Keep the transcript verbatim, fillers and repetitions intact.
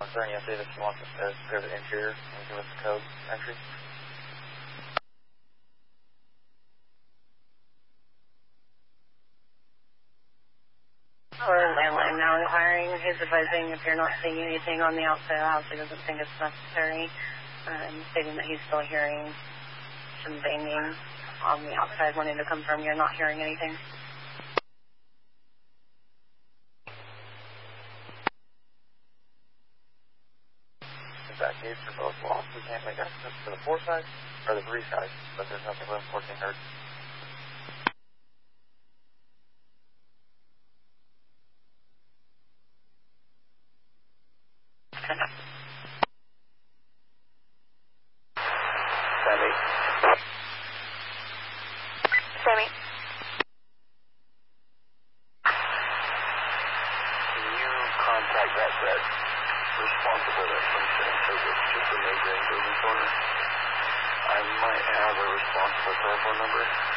Is there any update if you want us to go to the interior and give us the code entry? Or landline now inquiring. He's advising if you're not seeing anything on the outside of the house, he doesn't think it's necessary. Um, stating that he's still hearing some banging on the outside, wanting to confirm you're not hearing anything. Is that case for both lots? We can't make estimates for the four side or the three side, but there's nothing within fourteen hertz. Sammy. Sammy. Can you contact that, that responsible that comes in for this, just a neighboring business owner? I might have a responsible telephone number.